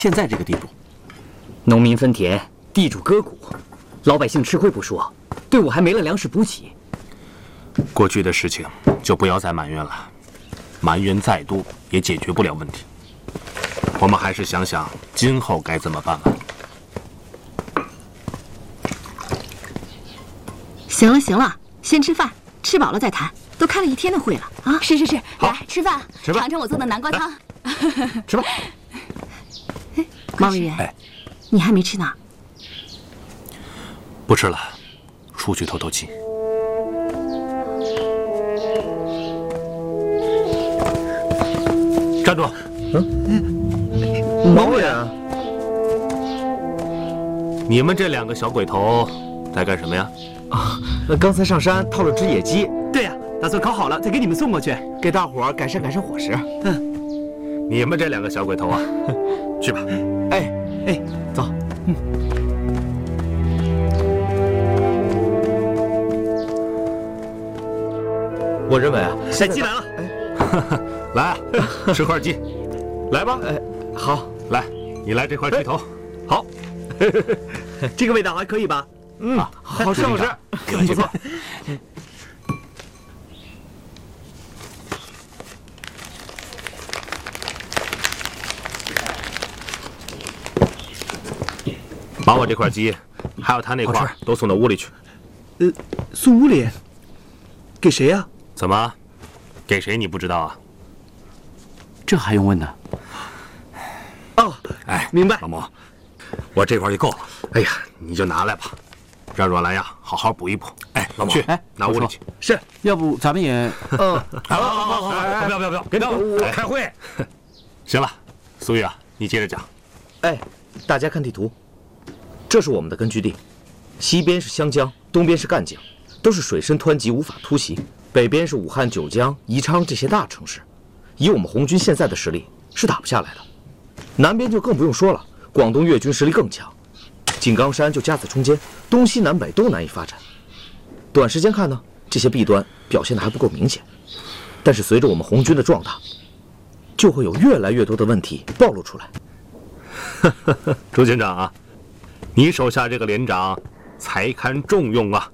现在这个地步。 农民分田，地主割谷，老百姓吃亏不说，队伍还没了粮食补给。 过去的事情就不要再埋怨了，埋怨再多也解决不了问题。我们还是想想今后该怎么办吧。 行了行了，先吃饭，吃饱了再谈。都开了一天的会了啊！ 是，来吃饭， 吃吧， 尝尝我做的南瓜汤。 吃吧。 马委员，你还没吃呢？ 不吃了，出去透透气。站住！ 马委员， 你们这两个小鬼头在干什么呀？ 刚才上山套了只野鸡。 对呀，打算烤好了再给你们送过去， 给大伙儿改善伙食。 你们这两个小鬼头啊，去吧。 哎，走。我认为啊， 小鸡来了。 来啊，吃块鸡，来吧。 好， 来，你来这块鸡头。 好，这个味道还可以吧？ 好吃好吃， 不错。把我这块鸡，还有他那块都送到屋里去。 送屋里？给谁呀？ 怎么，给谁你不知道啊？ 这还用问呢？ 哦，明白。 老毛，我这块就够了。哎呀，你就拿来吧，让阮兰呀好好补一补。老毛，去，拿屋里去。 是， 要不咱们也…… 好，不要，别闹，开会。行了，苏玉啊，你接着讲。 大家看地图，这是我们的根据地，西边是湘江，东边是赣江，都是水深湍急，无法突袭。北边是武汉、九江、宜昌这些大城市，以我们红军现在的实力是打不下来的。南边就更不用说了，广东粤军实力更强，井冈山就夹在中间，东西南北都难以发展。短时间看呢，这些弊端表现得还不够明显，但是随着我们红军的壮大，就会有越来越多的问题暴露出来。 朱军长啊，你手下这个连长才堪重用啊！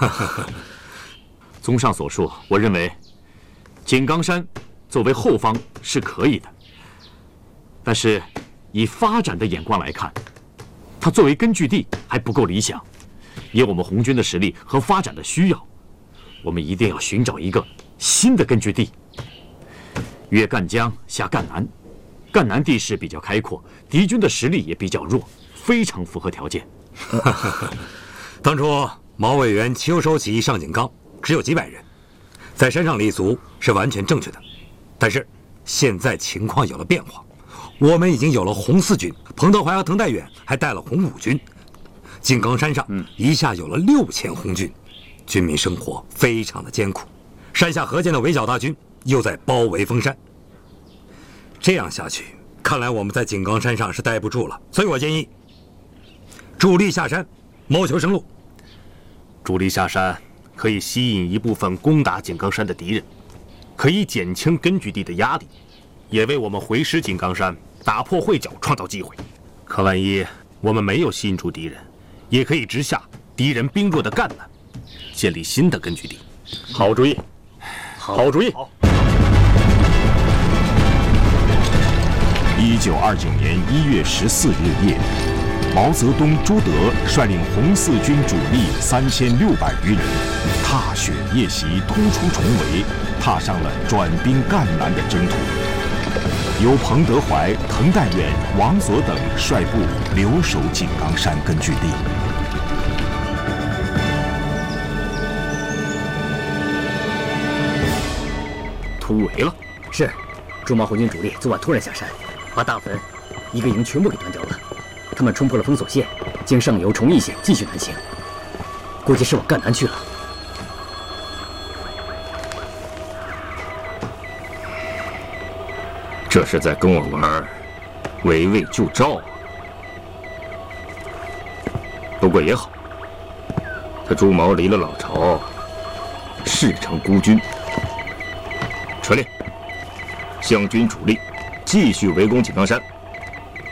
综上所述，我认为井冈山作为后方是可以的，但是以发展的眼光来看，它作为根据地还不够理想。以我们红军的实力和发展的需要，我们一定要寻找一个新的根据地。越赣江，下赣南，赣南地势比较开阔，敌军的实力也比较弱，非常符合条件。 当初毛委员秋收起义上井冈，只有几百人，在山上立足是完全正确的。但是现在情况有了变化，我们已经有了红四军，彭德怀和滕代远还带了红五军，井冈山上一下有了6000红军，军民生活非常的艰苦。山下河间的围剿大军又在包围封山，这样下去，看来我们在井冈山上是待不住了。所以我建议主力下山，谋求生路。 主力下山可以吸引一部分攻打井冈山的敌人，可以减轻根据地的压力，也为我们回师井冈山打破会剿创造机会。可万一我们没有吸引住敌人，也可以直下敌人兵弱的赣南，建立新的根据地。 好主意，好主意。 1929年1月14日夜，毛泽东、朱德率领红四军主力3600余人，踏雪夜袭，突出重围，踏上了转兵赣南的征途。由彭德怀、滕代远、王佐等率部留守井冈山根据地。 突围了。是，驻毛红军主力昨晚突然下山，把大汾一个营全部给端掉了。他们冲破了封锁线，经上游崇义县继续南行，估计是往赣南去了。 这是在跟我玩围魏救赵啊！不过也好，他朱毛离了老巢，事成孤军。传令，湘军主力继续围攻井冈山。